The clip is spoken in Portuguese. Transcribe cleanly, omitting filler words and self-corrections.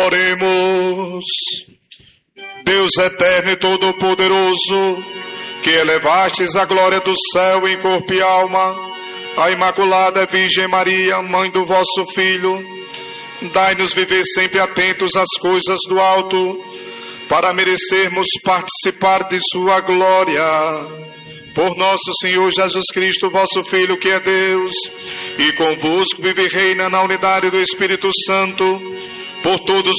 Oremos. Deus eterno e todo-poderoso, que elevastes a glória do céu em corpo e alma a Imaculada Virgem Maria, mãe do vosso Filho, dai-nos viver sempre atentos às coisas do alto, para merecermos participar de sua glória. Por nosso Senhor Jesus Cristo, vosso Filho, que é Deus, e convosco vive e reina na unidade do Espírito Santo, por todos